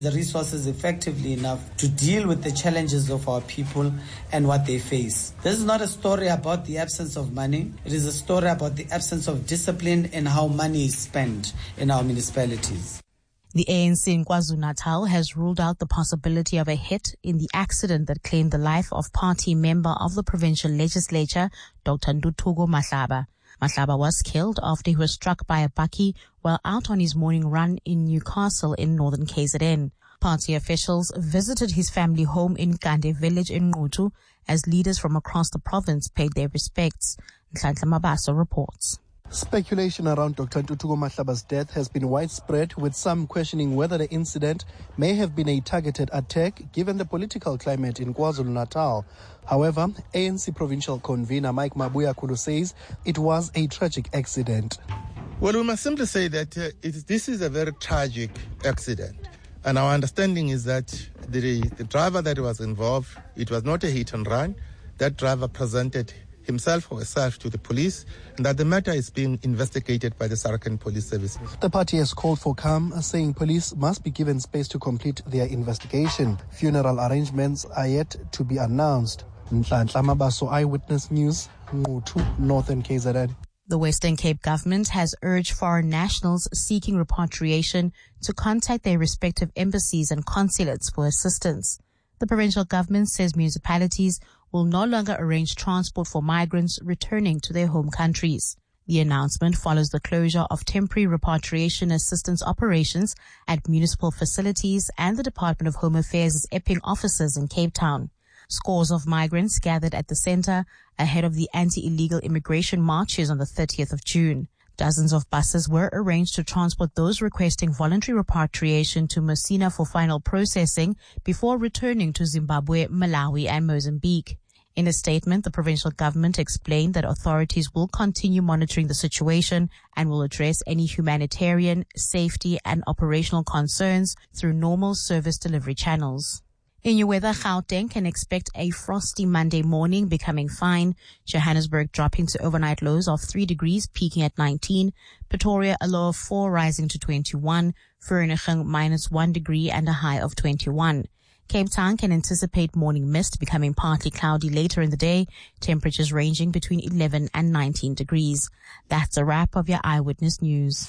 the resources effectively enough to deal with the challenges of our people and what they face. This is not a story about the absence of money. It is a story about the absence of discipline and how money is spent in our municipalities. The ANC in KwaZulu-Natal has ruled out the possibility of a hit in the accident that claimed the life of party member of the provincial legislature, Dr. Ntuthuko Mahlaba. Mahlaba was killed after he was struck by a bakkie while out on his morning run in Newcastle in northern KZN. Party officials visited his family home in Kande village in Ngutu as leaders from across the province paid their respects. Nhlanhla Mabaso reports. Speculation around Dr. Ntuthuko Mahlaba's death has been widespread, with some questioning whether the incident may have been a targeted attack given the political climate in KwaZulu-Natal. However, ANC provincial convener Mike Mabuya Kulu says it was a tragic accident. Well, we must simply say that this is a very tragic accident. And our understanding is that the driver that was involved, it was not a hit and run. That driver presented himself or herself to the police, and that the matter is being investigated by the Sarkhan Police Service. The party has called for calm, saying police must be given space to complete their investigation. Funeral arrangements are yet to be announced. Nhlanhla Mabaso, Eyewitness News, Ngutu, Northern KZN. The Western Cape government has urged foreign nationals seeking repatriation to contact their respective embassies and consulates for assistance. The provincial government says municipalities will no longer arrange transport for migrants returning to their home countries. The announcement follows the closure of temporary repatriation assistance operations at municipal facilities and the Department of Home Affairs' Epping offices in Cape Town. Scores of migrants gathered at the centre ahead of the anti-illegal immigration marches on the 30th of June. Dozens of buses were arranged to transport those requesting voluntary repatriation to Messina for final processing before returning to Zimbabwe, Malawi, and Mozambique. In a statement, the provincial government explained that authorities will continue monitoring the situation and will address any humanitarian, safety, and operational concerns through normal service delivery channels. In your weather, Gauteng can expect a frosty Monday morning, becoming fine. Johannesburg dropping to overnight lows of 3 degrees, peaking at 19. Pretoria, a low of 4, rising to 21. Vereeniging -1 degree and a high of 21. Cape Town can anticipate morning mist, becoming partly cloudy later in the day. Temperatures ranging between 11 and 19 degrees. That's a wrap of your Eyewitness News.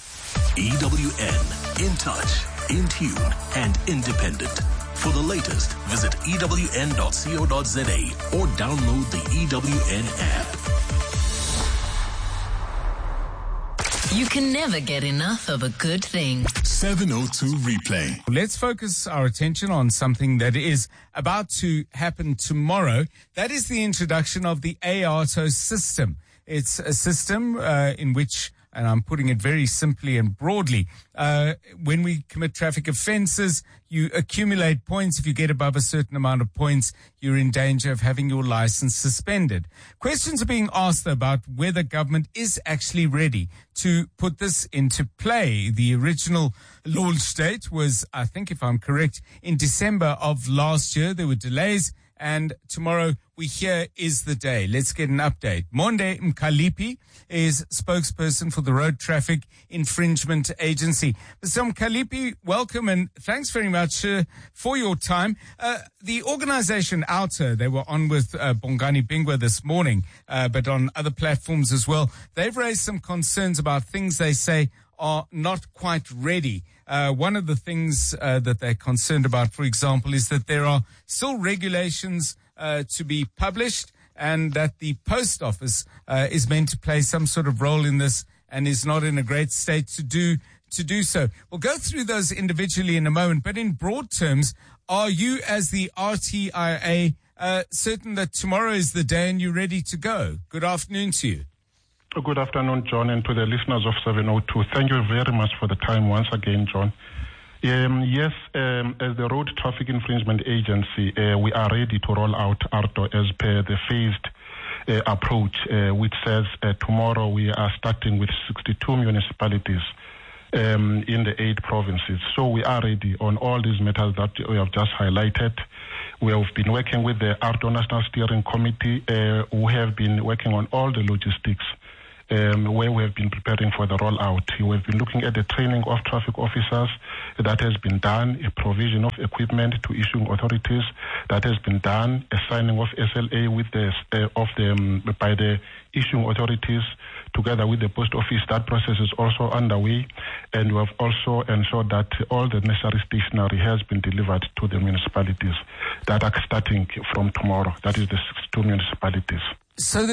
EWN, in touch, in tune, and independent. For the latest, visit ewn.co.za or download the EWN app. You can never get enough of a good thing. 702 Replay. Let's focus our attention on something that is about to happen tomorrow. That is the introduction of the AARTO system. It's a system in which, and I'm putting it very simply and broadly, when we commit traffic offences, you accumulate points. If you get above a certain amount of points, you're in danger of having your license suspended. Questions are being asked about whether government is actually ready to put this into play. The original launch date was, I think if I'm correct, in December of last year. There were delays, and tomorrow we hear is the day. Let's get an update. Monde Mkalipi is spokesperson for the Road Traffic Infringement Agency. Mr. Mkalipi, welcome and thanks very much for your time. The organization AARTO, they were on with Bongani Bingwa this morning, but on other platforms as well. They've raised some concerns about things they say are not quite ready. One of the things that they're concerned about, for example, is that there are still regulations to be published and that the post office is meant to play some sort of role in this and is not in a great state to do so. We'll go through those individually in a moment, but in broad terms, are you as the RTIA certain that tomorrow is the day and you're ready to go? Good afternoon to you. Good afternoon, John, and to the listeners of 702. Thank you very much for the time once again, John. Yes, as the Road Traffic Infringement Agency, we are ready to roll out AARTO as per the phased approach, which says tomorrow we are starting with 62 municipalities in the 8 provinces. So we are ready on all these matters that we have just highlighted. We have been working with the AARTO National Steering Committee, who have been working on all the logistics where we have been preparing for the rollout. We have been looking at the training of traffic officers that has been done, a provision of equipment to issuing authorities that has been done, a signing of SLA with by the issuing authorities together with the post office. That process is also underway, and we have also ensured that all the necessary stationery has been delivered to the municipalities that are starting from tomorrow. That is the 62 municipalities. So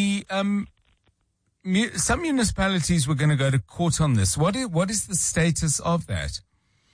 some municipalities were going to go to court on this. What is the status of that?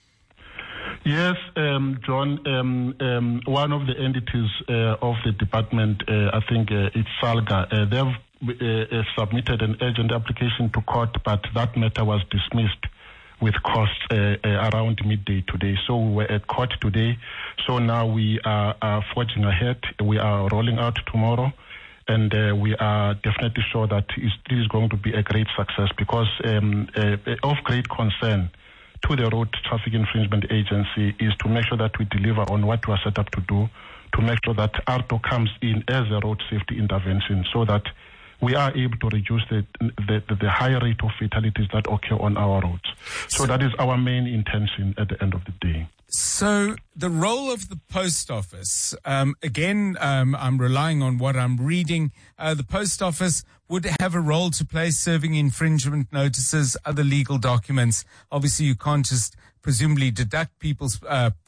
Yes, John, one of the entities of the department, I think it's SALGA, they've submitted an urgent application to court, but that matter was dismissed with costs around midday today. So we were at court today. So now we are forging ahead. We are rolling out tomorrow. And we are definitely sure that this is going to be a great success, because of great concern to the Road Traffic Infringement Agency is to make sure that we deliver on what we are set up to do, to make sure that ARTO comes in as a road safety intervention so that we are able to reduce the high rate of fatalities that occur on our roads. So that is our main intention at the end of the day. So the role of the post office, again, I'm relying on what I'm reading. The post office would have a role to play serving infringement notices, other legal documents. Obviously, you can't just presumably deduct people's,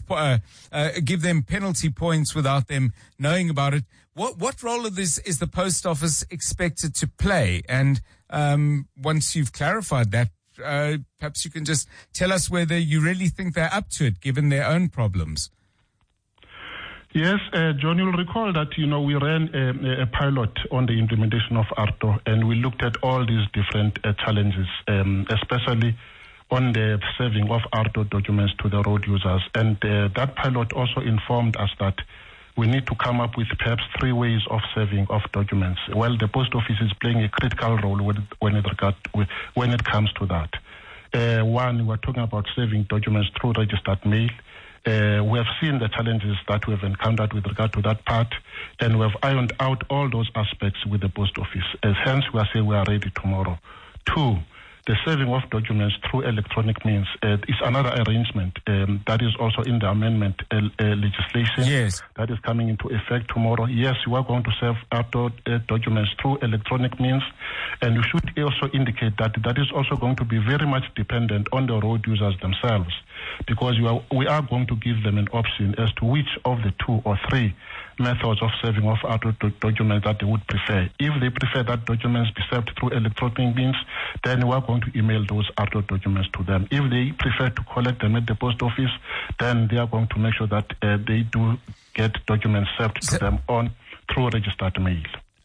give them penalty points without them knowing about it. What role of this is the post office expected to play? And once you've clarified that, perhaps you can just tell us whether you really think they're up to it, given their own problems. Yes, John, you'll recall that, we ran a pilot on the implementation of ARTO, and we looked at all these different challenges, especially on the serving of ARTO documents to the road users. And that pilot also informed us that we need to come up with perhaps 3 ways of serving of documents. Well, the post office is playing a critical role when it comes to that. One, we're talking about serving documents through registered mail. We have seen the challenges that we have encountered with regard to that part, and we have ironed out all those aspects with the post office. Hence, we are saying we are ready tomorrow. 2, the serving of documents through electronic means is another arrangement that is also in the amendment legislation. Yes. That is coming into effect tomorrow. Yes, we are going to serve ARTO documents through electronic means, and we should also indicate that that is also going to be very much dependent on the road users themselves, because we are going to give them an option as to which of the 2 or 3 methods of serving of ARTO documents that they would prefer. If they prefer that documents be served through electronic means, then we are going to email those ARTO documents to them. If they prefer to collect them at the post office, then they are going to make sure that they do get documents served to them through registered mail.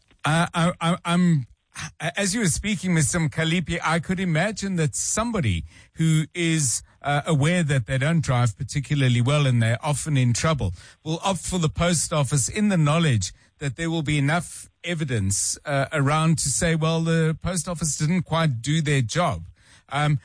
As you were speaking, Mr. Mkhaliphi, I could imagine that somebody who is aware that they don't drive particularly well and they're often in trouble will opt for the post office in the knowledge that there will be enough evidence around to say, well, the post office didn't quite do their job. Why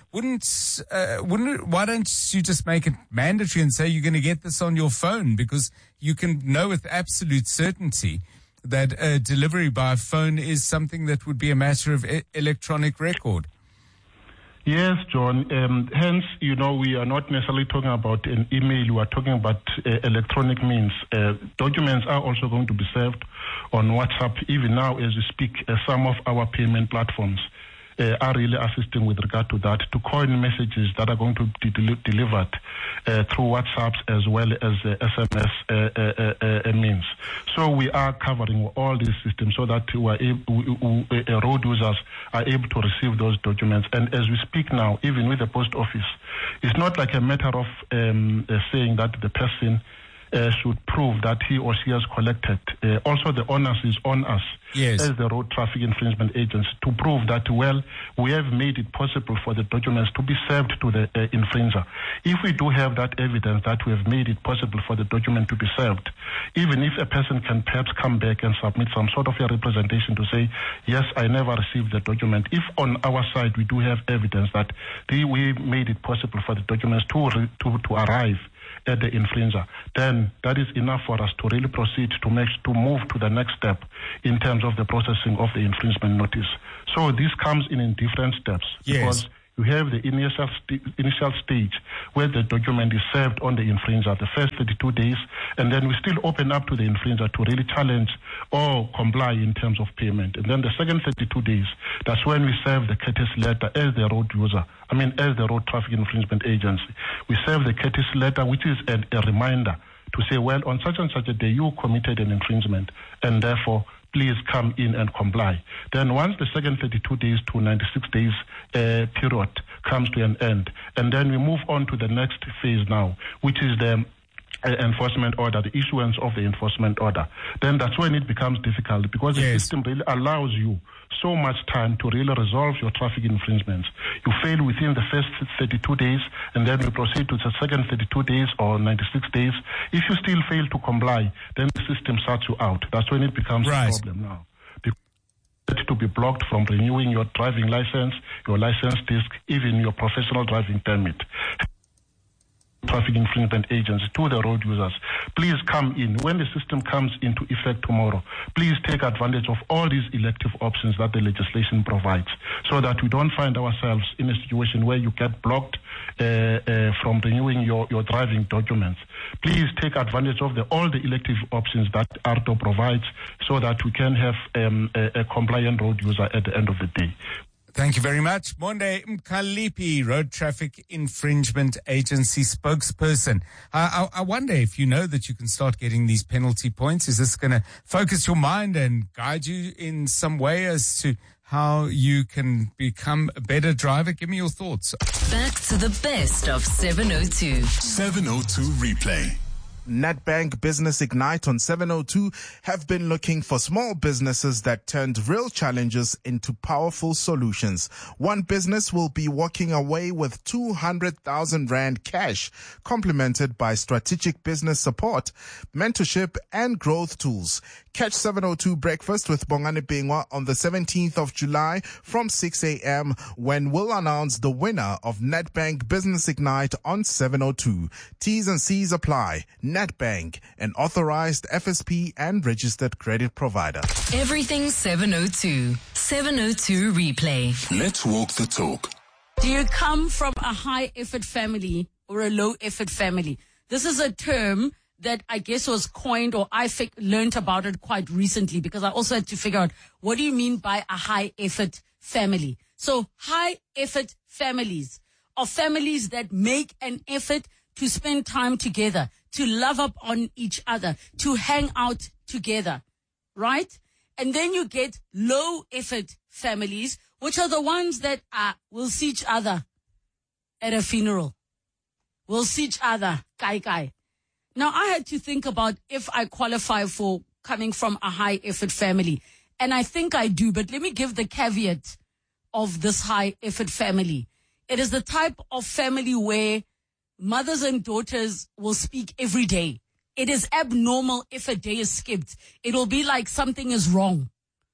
don't you just make it mandatory and say you're going to get this on your phone, because you can know with absolute certainty that delivery by phone is something that would be a matter of electronic record. Yes, John. Hence, we are not necessarily talking about an email. We are talking about electronic means. Documents are also going to be served on WhatsApp. Even now, as we speak, some of our payment platforms are really assisting with regard to that, to coin messages that are going to be delivered through WhatsApps as well as SMS means. So we are covering all these systems so that road users are able to receive those documents. And as we speak now, even with the post office, it's not like a matter of saying that the person should prove that he or she has collected. Also, the onus is on us, yes, as the Road Traffic Infringement Agency, to prove that, well, we have made it possible for the documents to be served to the infringer. If we do have that evidence that we have made it possible for the document to be served, even if a person can perhaps come back and submit some sort of a representation to say, yes, I never received the document. If on our side we do have evidence that we made it possible for the documents to arrive at the infringer, then that is enough for us to really proceed to move to the next step in terms of the processing of the infringement notice. So this comes in different steps. Yes. Because you have the initial stage where the document is served on the infringer, the first 32 days, and then we still open up to the infringer to really challenge or comply in terms of payment. And then the second 32 days, that's when we serve the courtesy letter as the road user, as the Road Traffic Infringement Agency. We serve the courtesy letter, which is a reminder to say, well, on such and such a day, you committed an infringement, and therefore, please come in and comply. Then once the second 32 days to 96 days period comes to an end, and then we move on to the next phase now, which is the enforcement order, the issuance of the enforcement order. Then that's when it becomes difficult, because the system really allows you so much time to really resolve your traffic infringements. You fail within the first 32 days, and then you proceed to the second 32 days or 96 days. If you still fail to comply, then the system sorts you out. That's when it becomes a problem now. To be blocked from renewing your driving license, your license disc, even your professional driving permit. Traffic Infringement Agency, to the road users, please come in. When the system comes into effect tomorrow, please take advantage of all these elective options that the legislation provides, so that we don't find ourselves in a situation where you get blocked from renewing your driving documents. Please take advantage of all the elective options that ARTO provides, so that we can have a compliant road user at the end of the day. Thank you very much. Monde Mkhaliphi, Road Traffic Infringement Agency spokesperson. I wonder if you know that you can start getting these penalty points. Is this going to focus your mind and guide you in some way as to how you can become a better driver? Give me your thoughts. Back to the best of 702. 702 Replay. Nedbank Business Ignite on 702 have been looking for small businesses that turned real challenges into powerful solutions. One business will be walking away with 200,000 Rand cash, complemented by strategic business support, mentorship, and growth tools. Catch 702 Breakfast with Bongani Bingwa on the 17th of July from 6 a.m. when we'll announce the winner of Nedbank Business Ignite on 702. T's and C's apply. Nedbank, an authorized FSP and registered credit provider. Everything 702. 702 Replay. Let's walk the talk. Do you come from a high effort family or a low effort family? This is a term that I guess was coined, or I learned about it quite recently, because I also had to figure out, what do you mean by a high effort family? So high effort families are families that make an effort to spend time together, to love up on each other, to hang out together, right? And then you get low effort families, which are the ones that will see each other at a funeral. Will see each other, kai. Now, I had to think about if I qualify for coming from a high effort family. And I think I do, but let me give the caveat of this high effort family. It is the type of family where mothers and daughters will speak every day. It is abnormal if a day is skipped. It will be like something is wrong,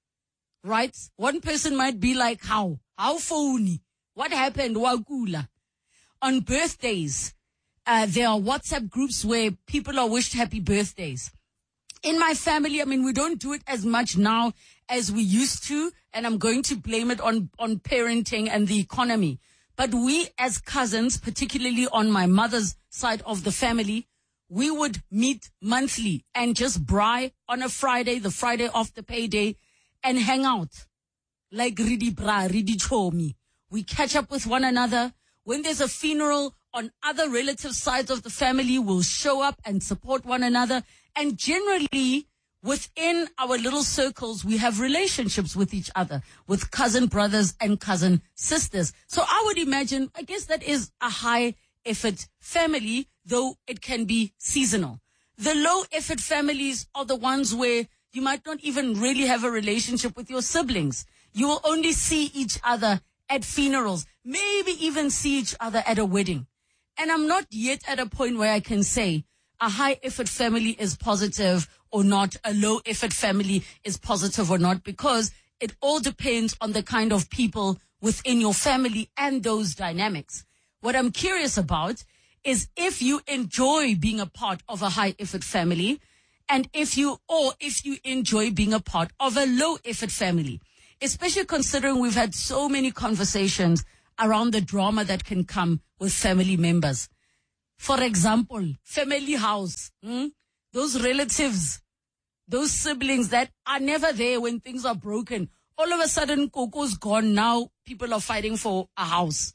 right? One person might be like, how phony? What happened? Wakula. On birthdays, there are WhatsApp groups where people are wished happy birthdays. In my family, we don't do it as much now as we used to, and I'm going to blame it on parenting and the economy. But we as cousins, particularly on my mother's side of the family, we would meet monthly and just braai on a Friday, the Friday after payday, and hang out. Like Ridi Bra, Ridi Chomi. We catch up with one another. When there's a funeral on other relative sides of the family, we'll show up and support one another. And generally, within our little circles, we have relationships with each other, with cousin brothers and cousin sisters. So I would imagine, I guess that is a high effort family, though it can be seasonal. The low effort families are the ones where you might not even really have a relationship with your siblings. You will only see each other at funerals, maybe even see each other at a wedding. And I'm not yet at a point where I can say a high effort family is positive or not, a low effort family is positive or not, because it all depends on the kind of people within your family and those dynamics. What I'm curious about is if you enjoy being a part of a high effort family, and if you enjoy being a part of a low effort family, especially considering we've had so many conversations around the drama that can come with family members. For example, family house, those relatives, those siblings that are never there when things are broken. All of a sudden, Coco's gone. Now people are fighting for a house.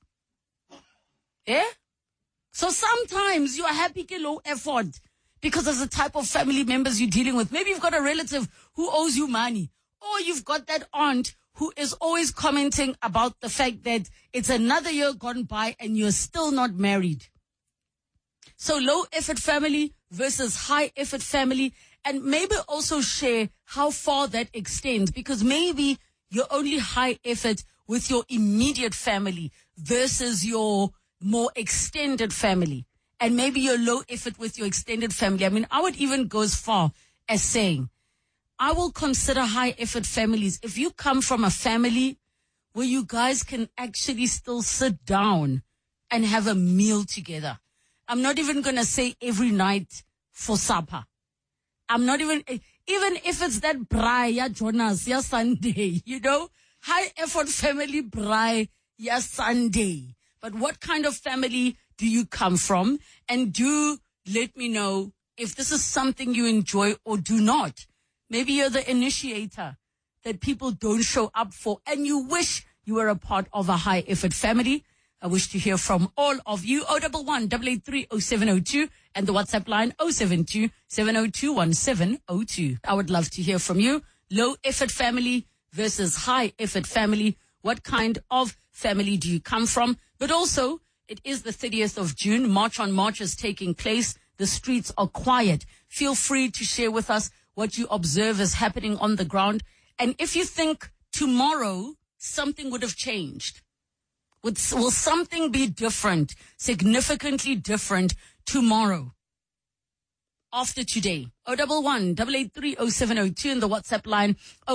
Yeah? So sometimes you are happy to low effort because of the type of family members you're dealing with. Maybe you've got a relative who owes you money, or you've got that aunt who is always commenting about the fact that it's another year gone by and you're still not married. So low effort family versus high effort family, and maybe also share how far that extends, because maybe you're only high effort with your immediate family versus your more extended family. And maybe you're low effort with your extended family. I mean, I would even go as far as saying, I will consider high effort families if you come from a family where you guys can actually still sit down and have a meal together. I'm not even going to say every night for supper. I'm not even if it's that braai, ya Jonas, ya Sunday, high effort family braai, ya Sunday. But what kind of family do you come from? And do let me know if this is something you enjoy or do not. Maybe you're the initiator that people don't show up for and you wish you were a part of a high effort family. I wish to hear from all of you. 011-883-0702 and the WhatsApp line 072-702-1702. I would love to hear from you. Low effort family versus high effort family. What kind of family do you come from? But also, it is the 30th of June. March on March is taking place. The streets are quiet. Feel free to share with us what you observe is happening on the ground. And if you think tomorrow something would have changed, will something be different, significantly different tomorrow, after today? 011-883-0702 and the WhatsApp line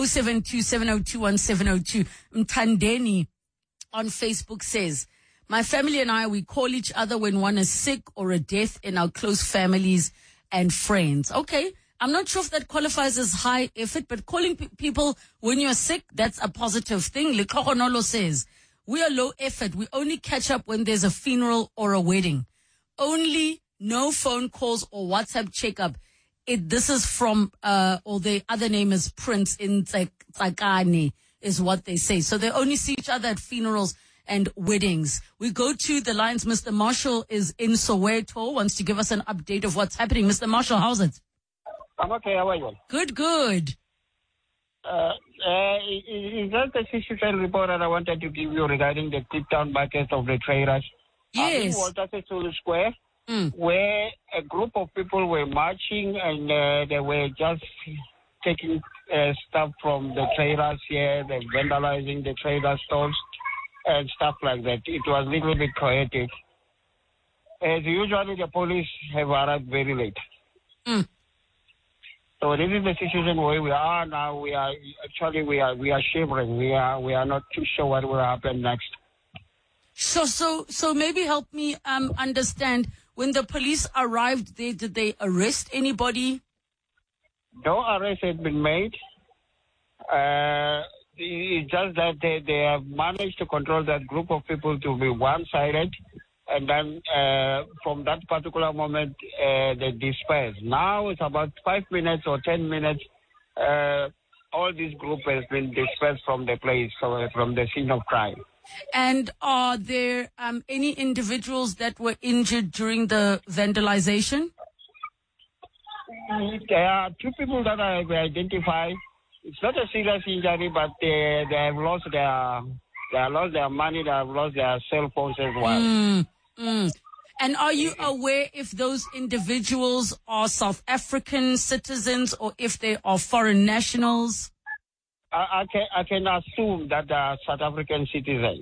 072-702-1702. Mtandeni on Facebook says, my family and I, we call each other when one is sick or a death in our close families and friends. Okay, I'm not sure if that qualifies as high effort, but calling people when you're sick, that's a positive thing. Lekhoronolo says, we are low effort. We only catch up when there's a funeral or a wedding. Only no phone calls or WhatsApp checkup. This is from, or the other name is Prince in Tsakani, is what they say. So they only see each other at funerals and weddings. We go to the lines. Mr. Marshall is in Soweto, wants to give us an update of what's happening. Mr. Marshall, how's it? I'm okay. How are you? Good. Is that the CCTV report that I wanted to give you regarding the Kliptown bucket of the traders? Yes. I'm in Walter Sisulu Square, where a group of people were marching and they were just taking stuff from the traders here, they're vandalizing the trader stores and stuff like that. It was a little bit chaotic. As usually, the police have arrived very late. So this is the situation where we are now. We are shivering. We are not too sure what will happen next. So maybe help me understand. When the police arrived there, did they arrest anybody? No arrest had been made. It's just that they have managed to control that group of people to be one-sided. And then from that particular moment, they dispersed. Now it's about 5 minutes or 10 minutes. All this group has been dispersed from the place, from the scene of crime. And are there any individuals that were injured during the vandalization? There are two people that I have identified. It's not a serious injury, but they have lost their money, they have lost their cell phones as well. And are you aware if those individuals are South African citizens or if they are foreign nationals? I can assume that they are South African citizens.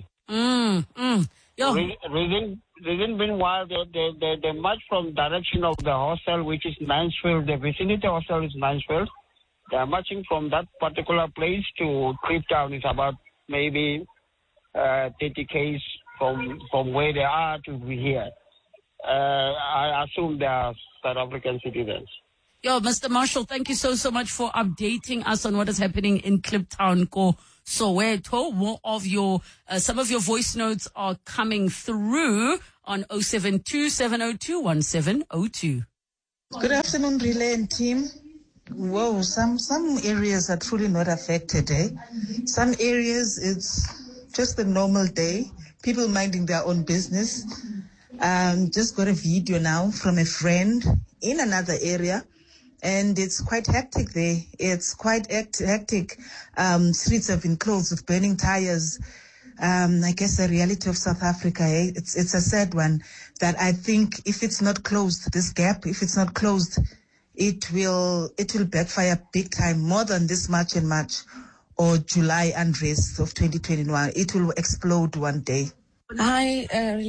Reason being why they march from direction of the hostel, which is Mansfield. The vicinity hostel is Mansfield. They are marching from that particular place to Kliptown. It's about maybe 30 km from where they are to be here. I assume they are South African citizens. Yo, Mr. Marshall, thank you so much for updating us on what is happening in Kliptown, Soweto. More of your, some of your voice notes are coming through on 072-702-1702. Good afternoon, Relay and team. Whoa, some areas are truly not affected, eh? Some areas it's just a normal day, people minding their own business. Just got a video now from a friend in another area, and it's quite hectic there. It's quite hectic. Streets have been closed with burning tires. I guess the reality of South Africa, eh? It's a sad one that I think if it's not closed, this gap, if it's not closed, it will backfire big time, more than this March and March or July unrest of 2021. It will explode one day. Hi,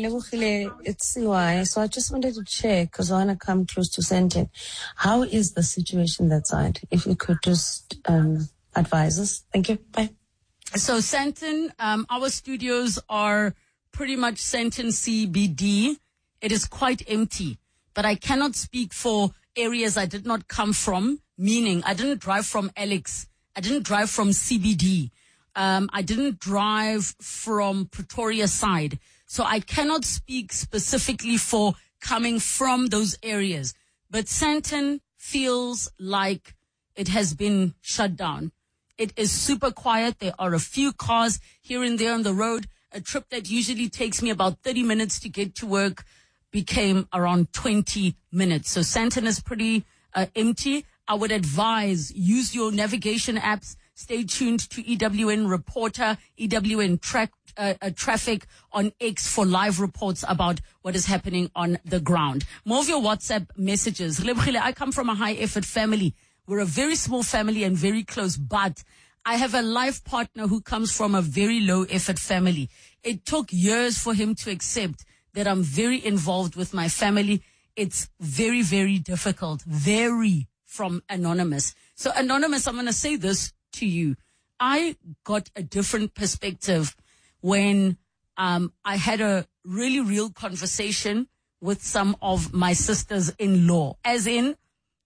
it's CY. So I just wanted to check, because I want to come close to Sandton. How is the situation that side? If you could just advise us. Thank you. Bye. So Sandton, our studios are pretty much Sandton CBD. It is quite empty, but I cannot speak for areas I did not come from, meaning I didn't drive from Alex. I didn't drive from CBD. I didn't drive from Pretoria side. So I cannot speak specifically for coming from those areas. But Sandton feels like it has been shut down. It is super quiet. There are a few cars here and there on the road. A trip that usually takes me about 30 minutes to get to work became around 20 minutes. So Sandton is pretty empty. I would advise use your navigation apps. Stay tuned to EWN Reporter, EWN Traffic on X for live reports about what is happening on the ground. More of your WhatsApp messages. I come from a high effort family. We're a very small family and very close, but I have a life partner who comes from a very low effort family. It took years for him to accept that I'm very involved with my family. It's very, very difficult. Very from Anonymous. So Anonymous, I'm going to say this to you. I got a different perspective when I had a really real conversation with some of my sisters-in-law, as in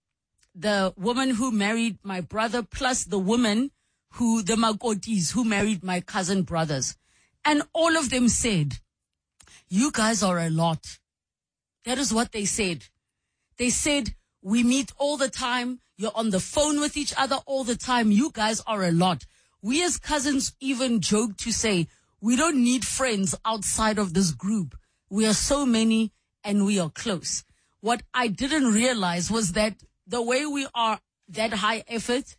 the woman who married my brother plus the woman the Makotis who married my cousin brothers. And all of them said, you guys are a lot. That is what they said. They said, we meet all the time. You're on the phone with each other all the time. You guys are a lot. We as cousins even joke to say, we don't need friends outside of this group. We are so many and we are close. What I didn't realize was that the way we are that high effort,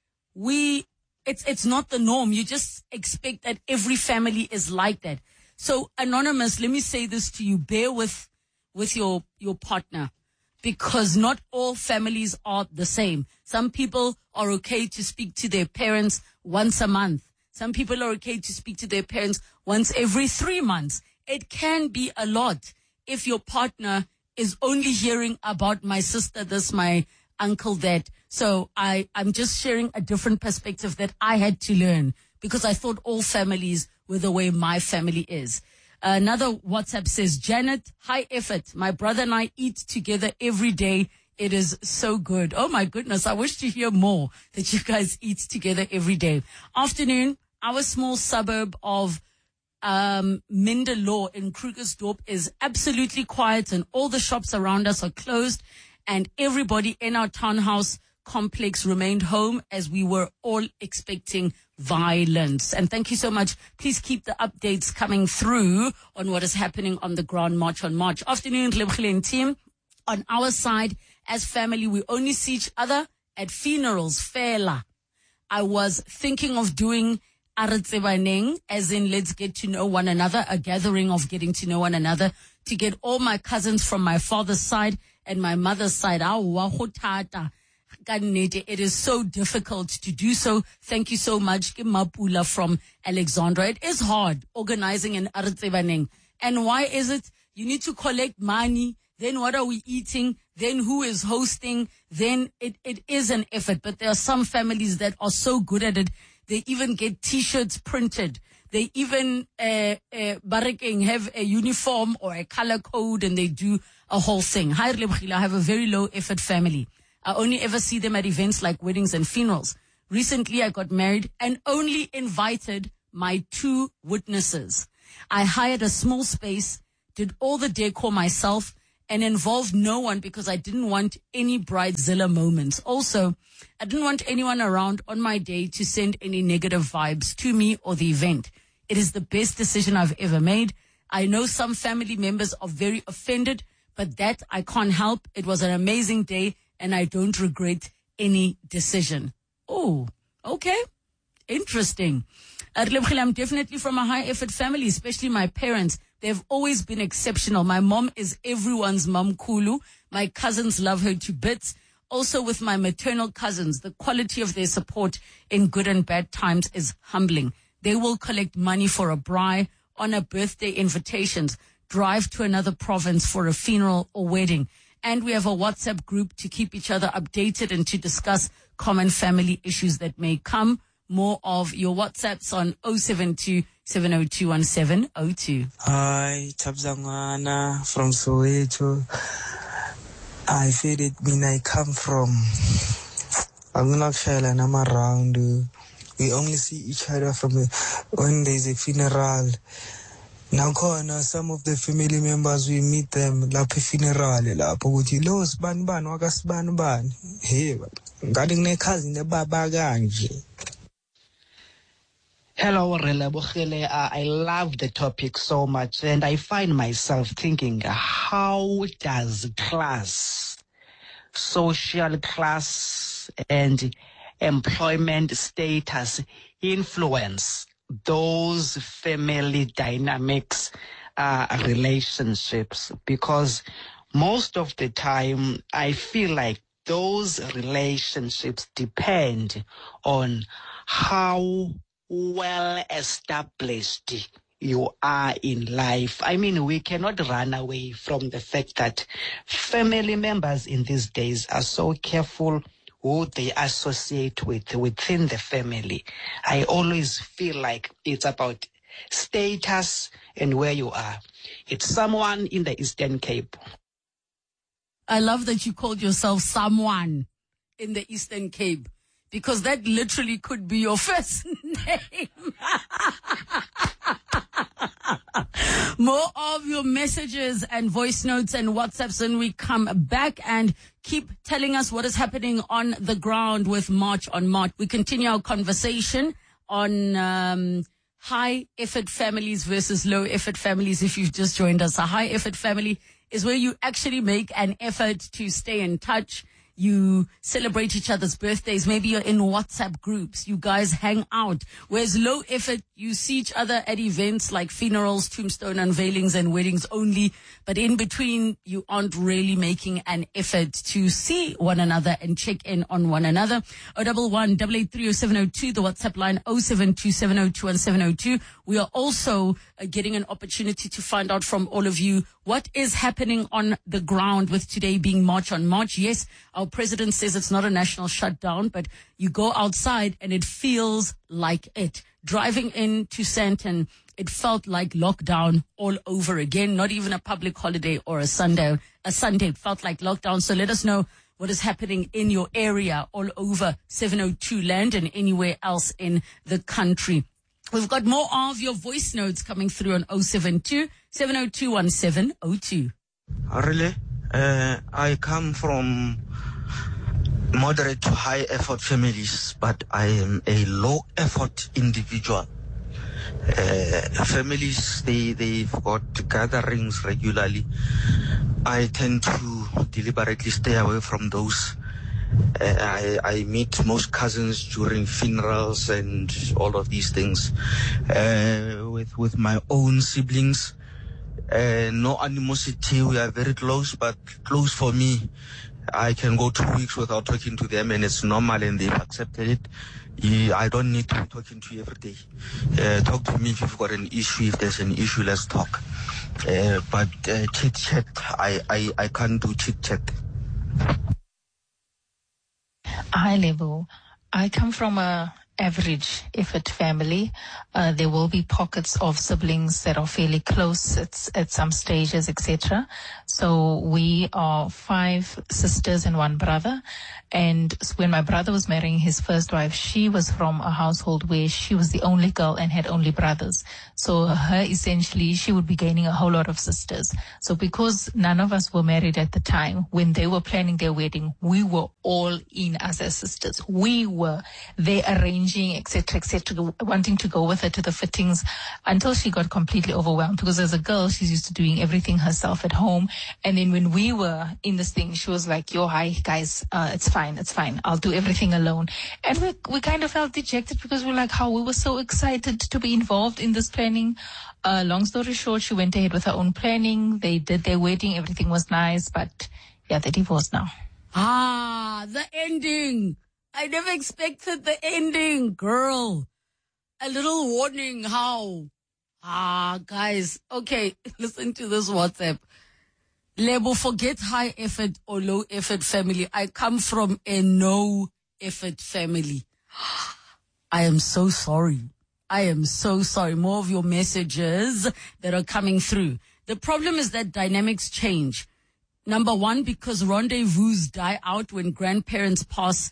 it's not the norm. You just expect that every family is like that. So Anonymous, let me say this to you. Bear with your partner, because not all families are the same. Some people are okay to speak to their parents once a month. Some people are okay to speak to their parents once every 3 months. It can be a lot if your partner is only hearing about my sister this, my uncle that. So I'm just sharing a different perspective that I had to learn, because I thought all families were the way my family is. Another WhatsApp says, Janet, high effort. My brother and I eat together every day. It is so good. Oh my goodness. I wish to hear more that you guys eat together every day. Afternoon, our small suburb of Minderlaw in Krugersdorp is absolutely quiet, and all the shops around us are closed, and everybody in our townhouse complex remained home as we were all expecting violence. And thank you so much. Please keep the updates coming through on what is happening on the ground March on March. Afternoon, Lebkhile team. On our side, as family, we only see each other at funerals, fela. I was thinking of doing Aratsebaneng, as in let's get to know one another, a gathering of getting to know one another, to get all my cousins from my father's side and my mother's side. It is so difficult to do so. Thank you so much, Mapula from Alexandra. It is hard organizing an Aratsebaneng. And why is it? You need to collect money. Then what are we eating? Then who is hosting? Then it is an effort. But there are some families that are so good at it. They even get T-shirts printed. They even Barekeng have a uniform or a color code, and they do a whole thing. Hi, Relebogile, I have a very low effort family. I only ever see them at events like weddings and funerals. Recently, I got married and only invited my 2 witnesses. I hired a small space, did all the decor myself, and involved no one because I didn't want any bridezilla moments. Also, I didn't want anyone around on my day to send any negative vibes to me or the event. It is the best decision I've ever made. I know some family members are very offended, but that I can't help. It was an amazing day, and I don't regret any decision. Oh, okay. Interesting. I'm definitely from a high-effort family, especially my parents. They've always been exceptional. My mom is everyone's mom Kulu. My cousins love her to bits. Also with my maternal cousins, the quality of their support in good and bad times is humbling. They will collect money for a braai, honor birthday invitations, drive to another province for a funeral or wedding. And we have a WhatsApp group to keep each other updated and to discuss common family issues that may come. More of your WhatsApps on 072-702-1702. Hi, Tabzangwana from Soweto. I feel it mean I come from. I'm not sure and I'm around. We only see each other from when there's a funeral. Now, some of the family members, we meet them like a funeral. Hey, regarding cousin, the Baba Ganji. Hello, Relebogile. I love the topic so much, and I find myself thinking, how does class, social class, and employment status influence those family dynamics, relationships? Because most of the time, I feel like those relationships depend on how well established you are in life. I mean, we cannot run away from the fact that family members in these days are so careful who they associate with within the family. I always feel like it's about status and where you are. It's someone in the Eastern Cape. I love that you called yourself someone in the Eastern Cape, because that literally could be your first name. More of your messages and voice notes and WhatsApps when we come back, and keep telling us what is happening on the ground with March on March. We continue our conversation on high effort families versus low effort families. If you've just joined us, a high effort family is where you actually make an effort to stay in touch. You celebrate each other's birthdays. Maybe you're in WhatsApp groups. You guys hang out. Whereas low effort, you see each other at events like funerals, tombstone unveilings, and weddings only. But in between, you aren't really making an effort to see one another and check in on one another. 011-883-0702, the WhatsApp line 072-702-1702. We are also getting an opportunity to find out from all of you what is happening on the ground, with today being March on March. Yes, our president says it's not a national shutdown, but you go outside and it feels like it. Driving into Sandton, it felt like lockdown all over again. Not even a public holiday or a Sunday. It felt like lockdown. So let us know what is happening in your area all over 702 land and anywhere else in the country. We've got more of your voice notes coming through on 072-702-1702. Really? I come from moderate to high effort families, but I am a low effort individual. Families, they've got gatherings regularly. I tend to deliberately stay away from those. I meet most cousins during funerals and all of these things. With my own siblings, no animosity. We are very close, but close for me. I can go 2 weeks without talking to them, and it's normal, and they've accepted it. I don't need to be talking to you every day. Talk to me if you've got an issue. If there's an issue, let's talk. But chit-chat, I can't do chit-chat. High level. I come from a average effort family. There will be pockets of siblings that are fairly close at some stages, etc. So we are 5 sisters and 1 brother. And when my brother was marrying his first wife, she was from a household where she was the only girl and had only brothers. So essentially, she would be gaining a whole lot of sisters. So because none of us were married at the time, when they were planning their wedding, we were all in as their sisters. We were there arranging, etc., wanting to go with her to the fittings until she got completely overwhelmed. Because as a girl, she's used to doing everything herself at home. And then when we were in this thing, she was like, yo, hi, guys, it's fine. I'll do everything alone. And we kind of felt dejected because we were so excited to be involved in this planning. Long story short, she went ahead with her own planning. They did their wedding. Everything was nice. But yeah, they're divorced now. The ending. I never expected the ending, girl. A little warning, how? Guys. Okay, listen to this WhatsApp. Lebo, forget high effort or low effort family. I come from a no effort family. I am so sorry. More of your messages that are coming through. The problem is that dynamics change. Number 1, because rendezvous die out when grandparents pass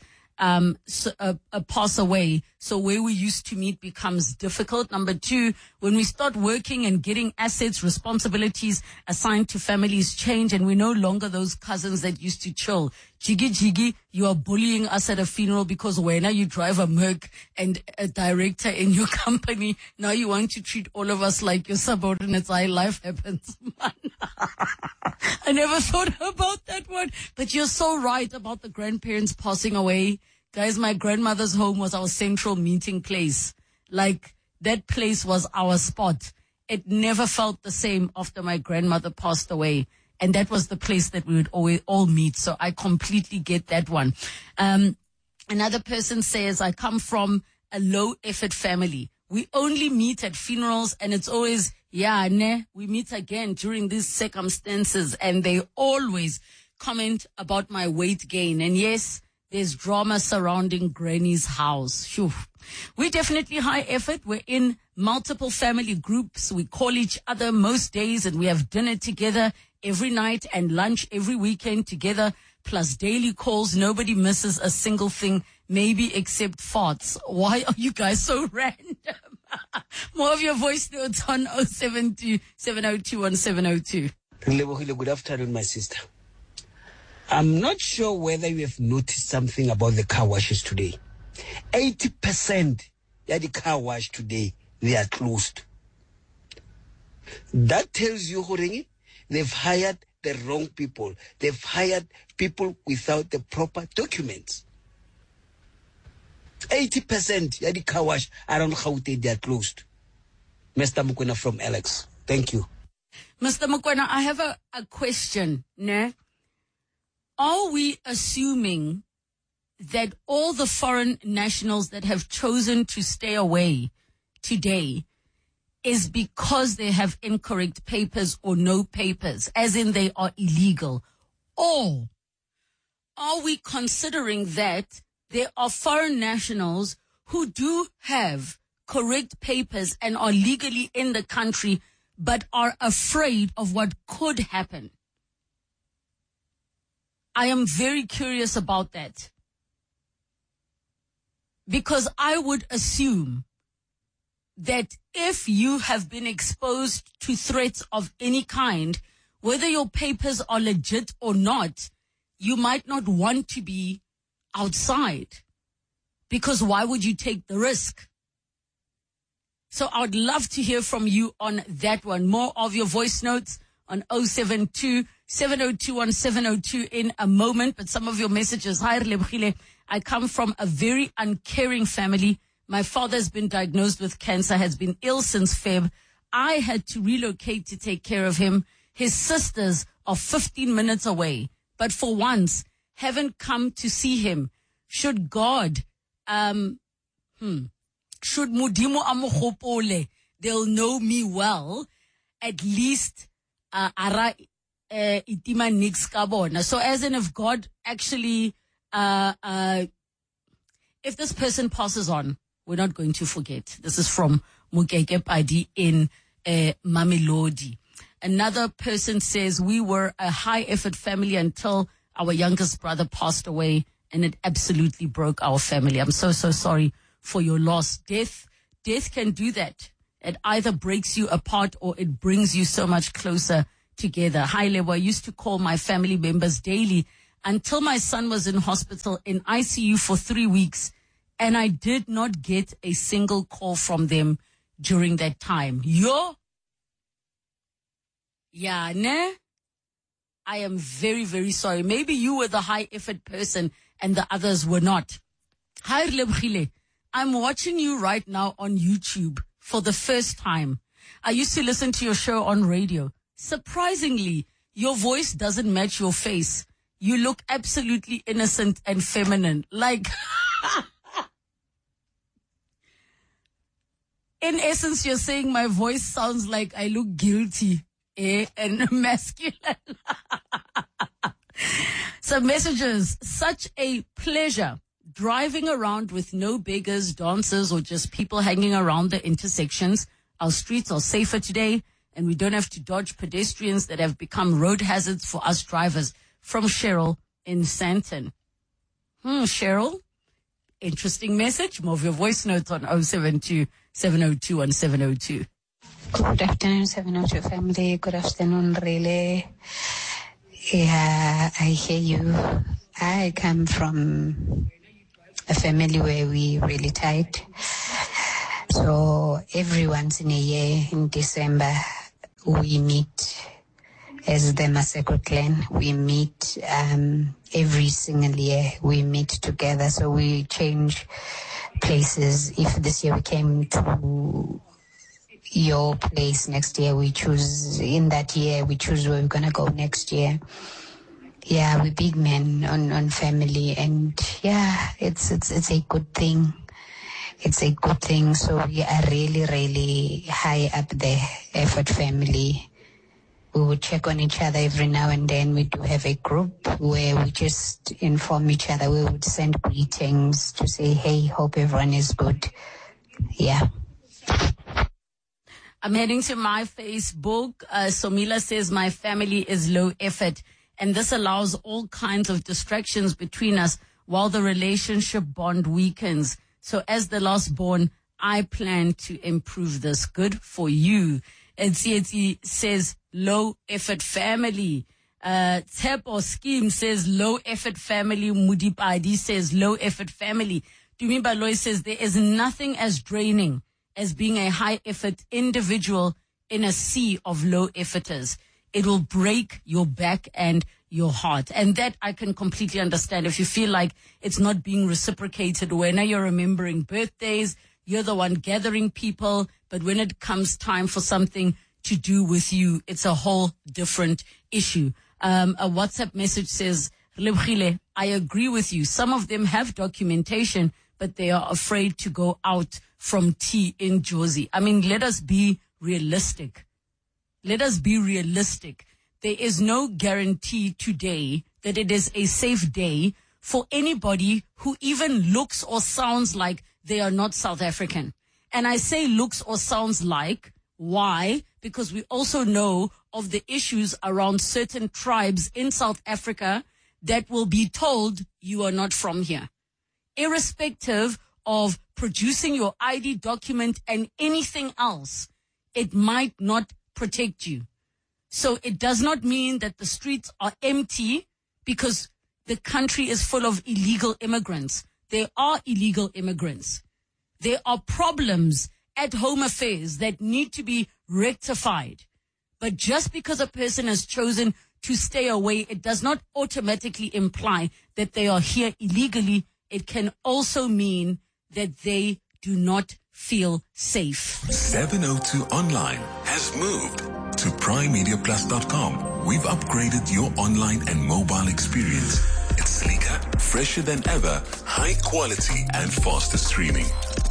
away. So where we used to meet becomes difficult. Number 2, when we start working and getting assets, responsibilities assigned to families change, and we're no longer those cousins that used to chill. Jiggy, you are bullying us at a funeral because when you drive a Merc and a director in your company, now you want to treat all of us like your subordinates. Life happens, man. I never thought about that one. But you're so right about the grandparents passing away. Guys, my grandmother's home was our central meeting place. Like, that place was our spot. It never felt the same after my grandmother passed away. And that was the place that we would always all meet. So I completely get that one. Another person says, I come from a low effort family. We only meet at funerals, and it's always, we meet again during these circumstances. And they always comment about my weight gain. And yes, there's drama surrounding Granny's house. Phew. We're definitely high effort. We're in multiple family groups. We call each other most days, and we have dinner together every night and lunch every weekend together, plus daily calls. Nobody misses a single thing, maybe except farts. Why are you guys so random? More of your voice notes on 072 702 1702. Good afternoon, my sister. I'm not sure whether you have noticed something about the car washes today. 80% of the car wash today, they are closed. That tells you, Horengi, they've hired the wrong people. They've hired people without the proper documents. 80% of the car wash around Gauteng, they are closed. Mr. Mukwena from Alex. Thank you. Mr. Mukwena, I have a question. Ne? Are we assuming that all the foreign nationals that have chosen to stay away today is because they have incorrect papers or no papers, as in they are illegal? Or are we considering that there are foreign nationals who do have correct papers and are legally in the country but are afraid of what could happen? I am very curious about that. Because I would assume that if you have been exposed to threats of any kind, whether your papers are legit or not, you might not want to be outside. Because why would you take the risk? So I would love to hear from you on that one. More of your voice notes on 072 702 1702 in a moment. But some of your messages. Hi, Relebogile. I come from a very uncaring family. My father has been diagnosed with cancer, has been ill since Feb. I had to relocate to take care of him. His sisters are 15 minutes away, but for once haven't come to see him. Should God, should Modimo amogopole, they'll know me well. At least, ara itima nix kabona. So as in if God actually, if this person passes on, we're not going to forget. This is from Mukeke Padi in Mamelodi. Another person says, we were a high-effort family until our youngest brother passed away, and it absolutely broke our family. I'm so sorry for your loss. Death can do that. It either breaks you apart or it brings you so much closer together. Hi, Lebo. I used to call my family members daily until my son was in hospital in ICU for 3 weeks, and I did not get a single call from them during that time. Yeah, ne? I am very, very sorry. Maybe you were the high-effort person and the others were not. Hi, Lebogile. I'm watching you right now on YouTube for the first time. I used to listen to your show on radio. Surprisingly, your voice doesn't match your face. You look absolutely innocent and feminine. Like, in essence, you're saying my voice sounds like I look guilty, and masculine. Some messages. Such a pleasure driving around with no beggars, dancers, or just people hanging around the intersections. Our streets are safer today, and we don't have to dodge pedestrians that have become road hazards for us drivers. From Cheryl in Sandton. Cheryl, interesting message. More of your voice notes on 072-702-1702. Good afternoon, 702 family. Good afternoon, Relay. Yeah, I hear you. I come from a family where we really tight. So every once in a year in December, we meet as the Maseko clan. We meet every single year. We meet together. So we change places. If this year we came to your place, next year we choose, in that year we choose where we're going to go next year. Yeah, we're big men on family, and yeah, it's a good thing. It's a good thing. So we are really, really high up there, effort family. We would check on each other every now and then. We do have a group where we just inform each other. We would send greetings to say, hey, hope everyone is good. Yeah. I'm heading to my Facebook. Somila says, my family is low effort, and this allows all kinds of distractions between us while the relationship bond weakens. So as the last born, I plan to improve this. Good for you. And Tsietsi says, low effort family. Tepo Scheme says, low effort family. Mudipadi says, low effort family. Dumi Baloy says, there is nothing as draining as being a high effort individual in a sea of low efforters. It will break your back and your heart. And that I can completely understand. If you feel like it's not being reciprocated, when you're remembering birthdays, you're the one gathering people, but when it comes time for something to do with you, it's a whole different issue. A WhatsApp message says, Lebogile, I agree with you. Some of them have documentation, but they are afraid to go out from tea in Jozi. I mean, let us be realistic. Let us be realistic. There is no guarantee today that it is a safe day for anybody who even looks or sounds like they are not South African. And I say looks or sounds like. Why? Because we also know of the issues around certain tribes in South Africa that will be told you are not from here. Irrespective of producing your ID document and anything else, it might not protect you. So it does not mean that the streets are empty because the country is full of illegal immigrants. There are illegal immigrants. There are problems at Home Affairs that need to be rectified. But just because a person has chosen to stay away, it does not automatically imply that they are here illegally. It can also mean that they do not feel safe. 702 Online has moved to primemediaplus.com. We've upgraded your online and mobile experience. It's sleeker, fresher than ever, high quality and faster streaming.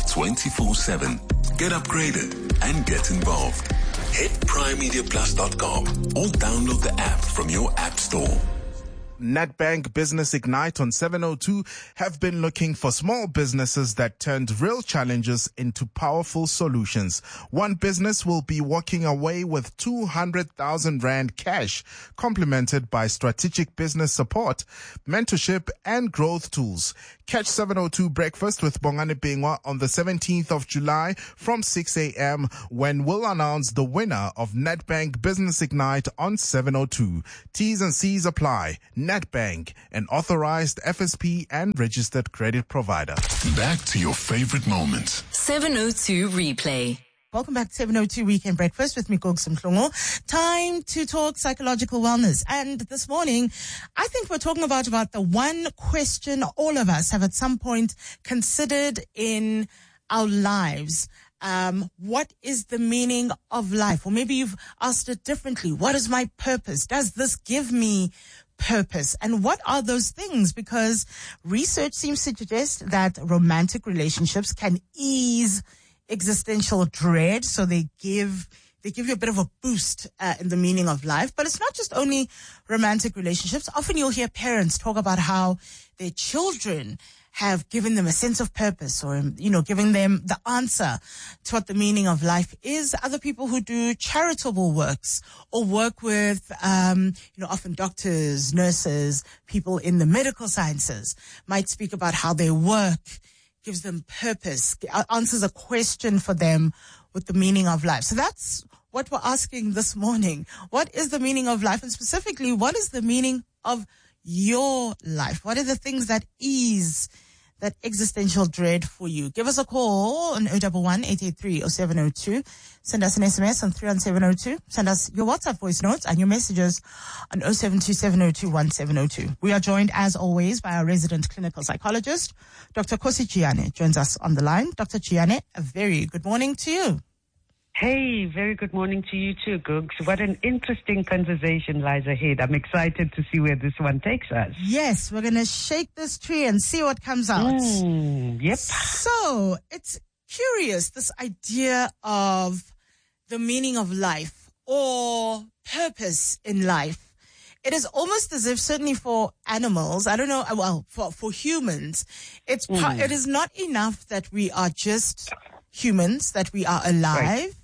24/7. Get upgraded and get involved. Hit primemediaplus.com or download the app from your app store. Nedbank Business Ignite on 702 have been looking for small businesses that turned real challenges into powerful solutions. One business will be walking away with 200,000 Rand cash, complemented by strategic business support, mentorship, and growth tools. Catch 702 Breakfast with Bongani Bingwa on the 17th of July from 6 a.m. when we'll announce the winner of Nedbank Business Ignite on 702. T's and C's apply. Nedbank, an authorized FSP and registered credit provider. Back to your favorite moments. 702 Replay. Welcome back to 702 Weekend Breakfast with me, Gogs Mhlongo. Time to talk psychological wellness. And this morning, I think we're talking about the one question all of us have at some point considered in our lives. What is the meaning of life? Or maybe you've asked it differently. What is my purpose? Does this give me purpose? And what are those things? Because research seems to suggest that romantic relationships can ease existential dread. So they give you a bit of a boost in the meaning of life. But it's not just only romantic relationships. Often you'll hear parents talk about how their children have given them a sense of purpose, or, giving them the answer to what the meaning of life is. Other people who do charitable works or work with, often doctors, nurses, people in the medical sciences might speak about how their work gives them purpose, answers a question for them with the meaning of life. So that's what we're asking this morning. What is the meaning of life? And specifically, what is the meaning of your life? What are the things that ease that existential dread for you? Give us a call on 011-883-0702. Send us an SMS on 31702. Send us your WhatsApp voice notes and your messages on 072-702-1702. We are joined, as always, by our resident clinical psychologist, Dr. Kosi Chiane, joins us on the line. Dr. Chiane, a very good morning to you. Hey, very good morning to you too, Googs. What an interesting conversation lies ahead. I'm excited to see where this one takes us. Yes, we're going to shake this tree and see what comes out. Yep. So, it's curious, this idea of the meaning of life or purpose in life. It is almost as if, certainly for animals, I don't know, well, for humans, it is not enough that we are just humans, that we are alive. Right.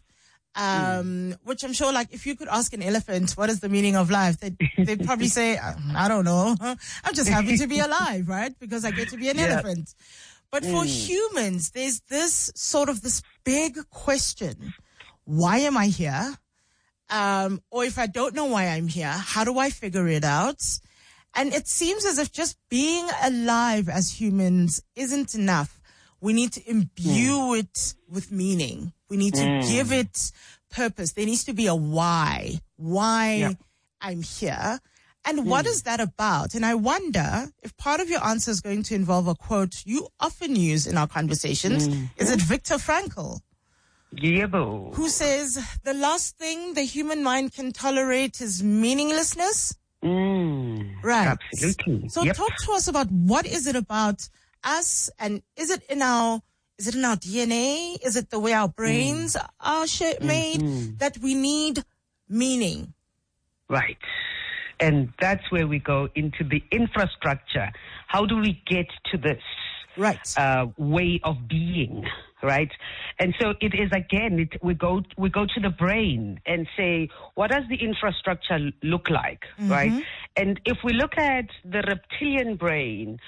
Which I'm sure, like, if you could ask an elephant, what is the meaning of life? They'd probably say, I don't know. I'm just happy to be alive, right? Because I get to be an elephant. But for humans, there's this big question. Why am I here? Or if I don't know why I'm here, how do I figure it out? And it seems as if just being alive as humans isn't enough. We need to imbue it with meaning. We need to give it purpose. There needs to be a why I'm here. And what is that about? And I wonder if part of your answer is going to involve a quote you often use in our conversations. Is it Viktor Frankl? Who says, the last thing the human mind can tolerate is meaninglessness? Right. Absolutely. So talk to us about what is it about us, and is it in our DNA? Is it the way our brains are made that we need meaning? Right. And that's where we go into the infrastructure. How do we get to this way of being? Right. And so it is, again, we go to the brain and say, what does the infrastructure look like? Right. And if we look at the reptilian brain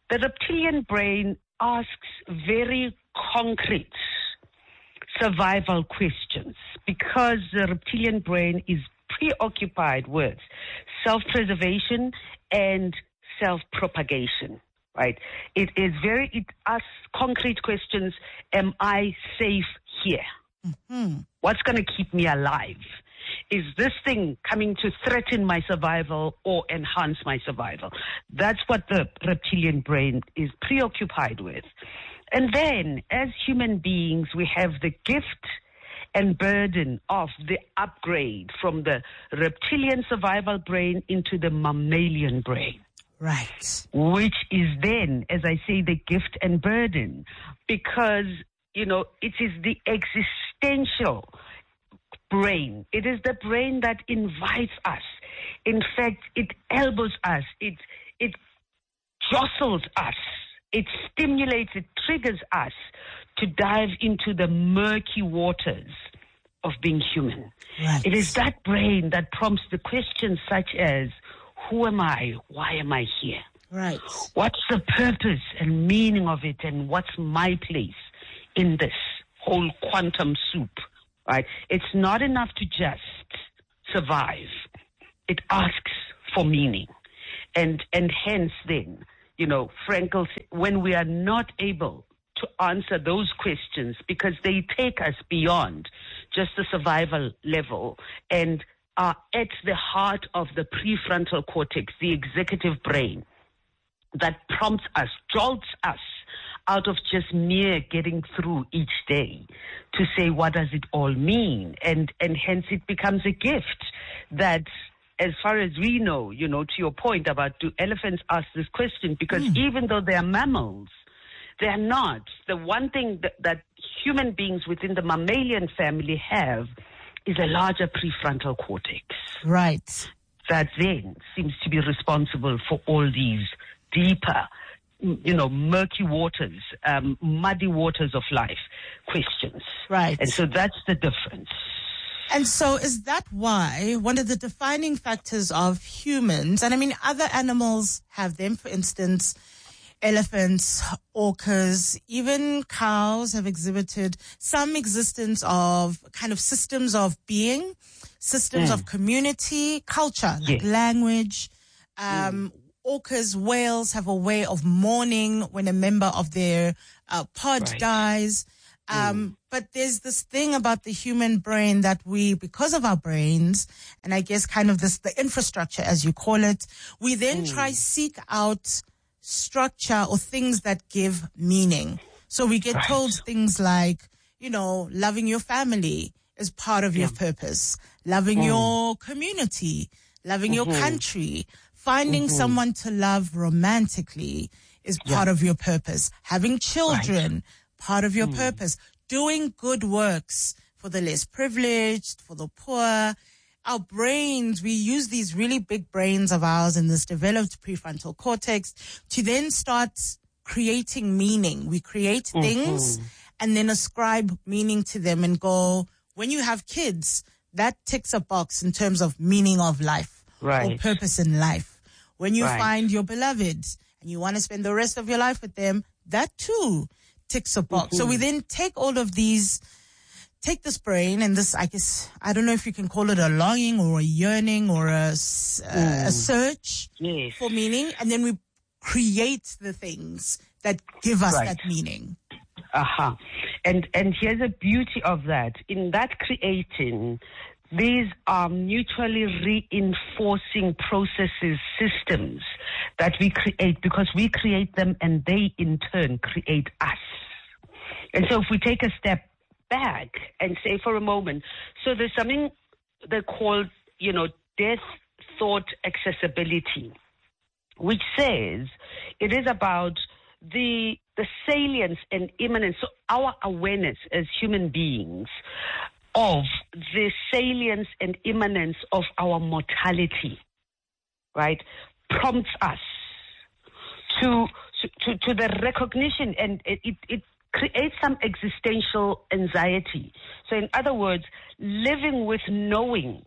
asks very concrete survival questions, because the reptilian brain is preoccupied with self-preservation and self-propagation, right? It asks concrete questions. Am I safe here? What's going to keep me alive? Is this thing coming to threaten my survival or enhance my survival? That's what the reptilian brain is preoccupied with. And then, as human beings, we have the gift and burden of the upgrade from the reptilian survival brain into the mammalian brain. Right. Which is then, as I say, the gift and burden, because, it is the existential brain. It is the brain that invites us In fact, it elbows us. It jostles us. It stimulates, it triggers us to dive into the murky waters of being human. Right. It is that brain that prompts the questions such as, who am I? Why am I here? Right. What's the purpose and meaning of it, and what's my place in this whole quantum soup, right? It's not enough to just survive. It asks for meaning. And hence then, Frankl, when we are not able to answer those questions because they take us beyond just the survival level and are at the heart of the prefrontal cortex, the executive brain, that prompts us, jolts us out of just mere getting through each day to say, what does it all mean? And hence it becomes a gift that, as far as we know, to your point about do elephants ask this question, because even though they are mammals, they are not. The one thing that human beings within the mammalian family have is a larger prefrontal cortex. Right. That then seems to be responsible for all these deeper, murky waters, muddy waters of life questions. Right. And so that's the difference. And so is that why one of the defining factors of humans, and I mean other animals have them, for instance, elephants, orcas, even cows have exhibited some existence of kind of systems of being, systems of community, culture, like language. Orcas, whales have a way of mourning when a member of their pod dies. But there's this thing about the human brain that we, because of our brains, and I guess kind of the infrastructure, as you call it, we then seek out structure or things that give meaning. So we get told things like, loving your family is part of your purpose, loving your community, loving your country, finding someone to love romantically is part of your purpose, having children, part of your purpose, doing good works for the less privileged, for the poor. Our brains, we use these really big brains of ours in this developed prefrontal cortex to then start creating meaning. We create things and then ascribe meaning to them and go, when you have kids, that ticks a box in terms of meaning of life or purpose in life. When you find your beloved and you want to spend the rest of your life with them, that too ticks a box. So we then take all of these, take this brain and this, I guess, I don't know if you can call it a longing or a yearning or a search for meaning, and then we create the things that give us that meaning. And here's the beauty of that. In that creating, these are mutually reinforcing processes, systems that we create because we create them and they in turn create us. And so if we take a step back and say for a moment, so there's something they call, death thought accessibility, which says it is about the salience and immanence, so our awareness as human beings of the salience and immanence of our mortality, right, prompts us to the recognition, and it creates some existential anxiety. So in other words, living with knowing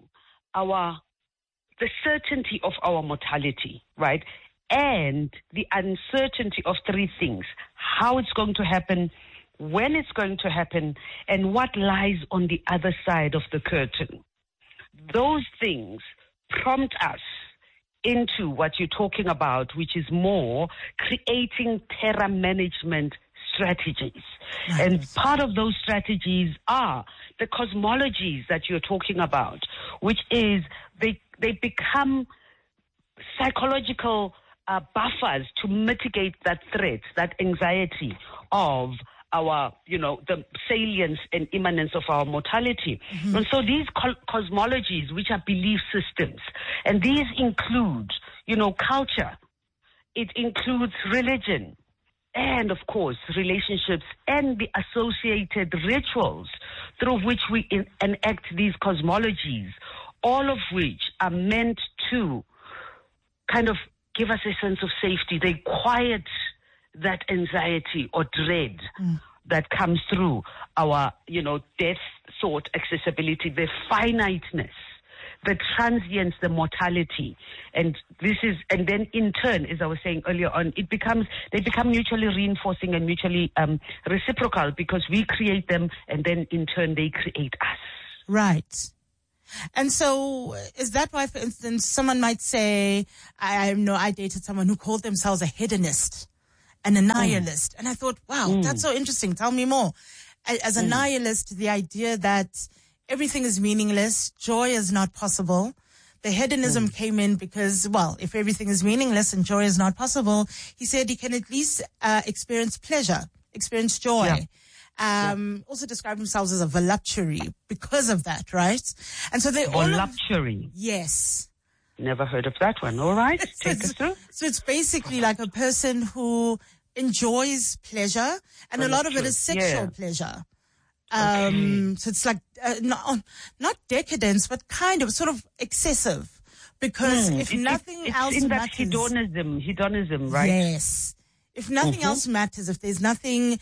the certainty of our mortality, right, and the uncertainty of three things: how it's going to happen, when it's going to happen, and what lies on the other side of the curtain. Those things prompt us into what you're talking about, which is more creating terror management strategies. And part of those strategies are the cosmologies that you're talking about, which is they become psychological buffers to mitigate that threat, that anxiety of our, the salience and immanence of our mortality. And so these cosmologies, which are belief systems, and these include, culture, it includes religion, and of course relationships and the associated rituals through which we enact these cosmologies, all of which are meant to kind of give us a sense of safety. They quiet that anxiety or dread that comes through our, death thought accessibility, the finiteness, the transience, the mortality. And then in turn, as I was saying earlier on, they become mutually reinforcing and mutually reciprocal, because we create them and then in turn they create us. Right. And so is that why, for instance, someone might say, I dated someone who called themselves a hedonist and a nihilist. And I thought, wow, that's so interesting. Tell me more. As a nihilist, the idea that everything is meaningless, joy is not possible. The hedonism came in because, well, if everything is meaningless and joy is not possible, he said he can at least experience pleasure, experience joy. Also described themselves as a voluptuary because of that, right? And so they voluptuary. Yes. Never heard of that one. All right, take us through. So it's basically like a person who enjoys pleasure, and a lot of it is sexual pleasure. So it's like not decadence, but kind of sort of excessive, because if nothing else in that matters, hedonism, right? Yes. If nothing else matters, if there's nothing,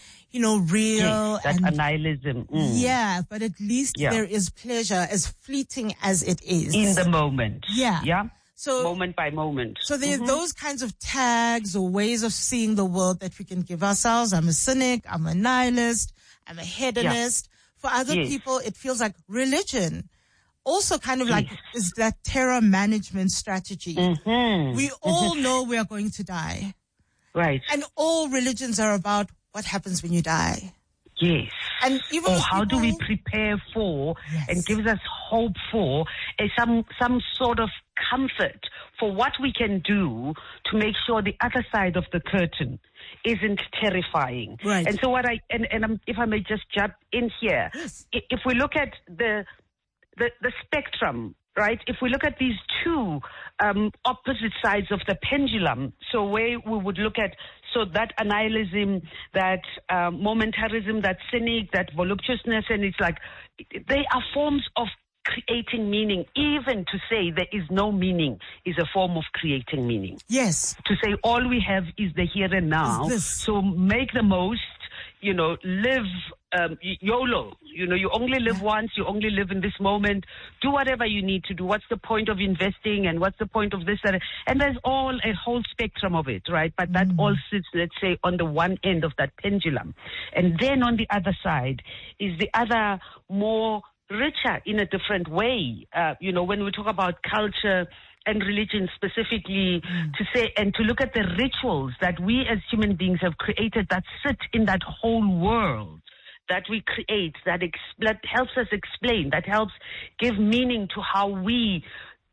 real, that nihilism. Yeah, but at least there is pleasure, as fleeting as it is in the moment. Yeah. So moment by moment. So there are those kinds of tags or ways of seeing the world that we can give ourselves. I'm a cynic. I'm a nihilist. I'm a hedonist. For other people, it feels like religion. Also kind of like is that terror management strategy. We all know we are going to die. Right. And all religions are about what happens when you die. Yes. And even how do we prepare for and gives us hope for some sort of comfort for what we can do to make sure the other side of the curtain isn't terrifying. Right. And so if I may just jump in here, if we look at the spectrum, right? If we look at these two opposite sides of the pendulum, so where we would look at that annihilism, that momentarism, that cynic, that voluptuousness, and it's like they are forms of creating meaning. Even to say there is no meaning is a form of creating meaning. Yes. To say all we have is the here and now, so make the most, live YOLO. You only live once, you only live in this moment. Do whatever you need to do. What's the point of investing, and what's the point of this? And there's a whole spectrum of it, right? But that all sits, let's say, on the one end of that pendulum. And then on the other side is the other more richer in a different way. When we talk about culture and religion specifically, to say and to look at the rituals that we as human beings have created that sit in that whole world that we create, that helps us explain, that helps give meaning to how we,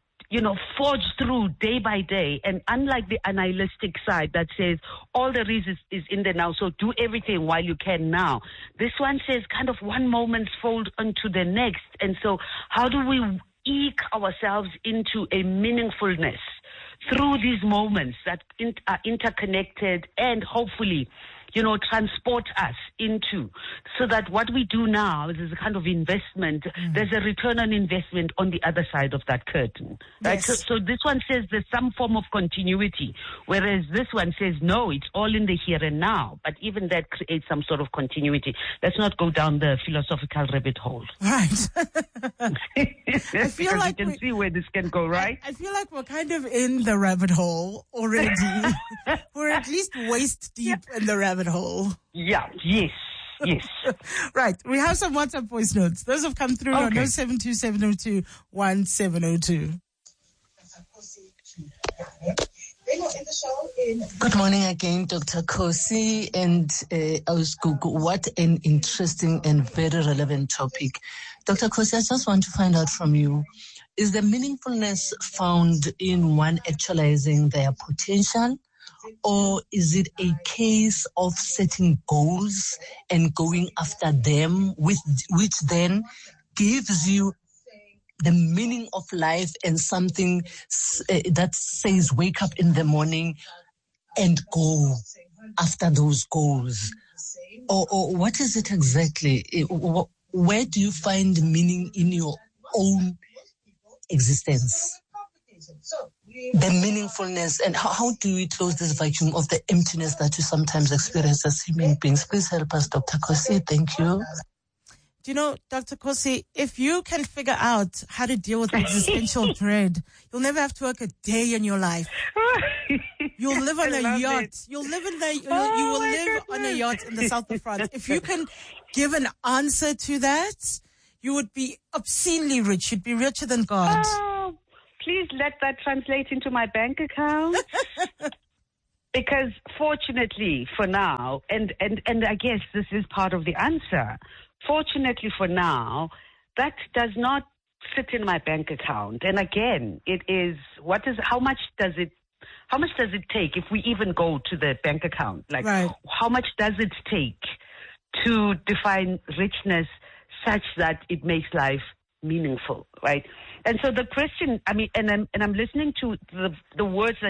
forge through day by day. And unlike the nihilistic side that says all there is in the now, so do everything while you can now. This one says kind of one moment fold onto the next. And so how do we eke ourselves into a meaningfulness through these moments that are interconnected and hopefully, transport us into, so that what we do now is a kind of investment. There's a return on investment on the other side of that curtain, right? Yes. So this one says there's some form of continuity, whereas this one says, no, it's all in the here and now. But even that creates some sort of continuity. Let's not go down the philosophical rabbit hole. Right. I feel like you can see where this can go, right? I feel like we're kind of in the rabbit hole already. We're at least waist deep in the rabbit hole. Yeah, yes. Right. We have some WhatsApp voice notes. Those have come through on 0727021702. Good morning again, Dr. Kosi and Ausgugu. What an interesting and very relevant topic. Dr. Kosi, I just want to find out from you, is the meaningfulness found in one actualizing their potential, or is it a case of setting goals and going after them, which then gives you the meaning of life and something that says wake up in the morning and go after those goals? Or what is it exactly? Where do you find meaning in your own existence, the meaningfulness, and how do we close this vacuum of the emptiness that we sometimes experience as human beings? Please help us, Dr. Kosi. Thank you. Do you know, Dr. Kosi, if you can figure out how to deal with existential dread, you'll never have to work a day in your life. You'll live on a yacht. You will live on a yacht in the south of France. If you can give an answer to that, you would be obscenely rich. You'd be richer than God. Oh, please let that translate into my bank account. Because fortunately for now, and I guess this is part of the answer, fortunately for now, that does not sit in my bank account. And again, it is, how much does it take if we even go to the bank account? Like, right. How much does it take to define richness such that it makes life meaningful, right? And so the question, I mean, and I'm listening to the words that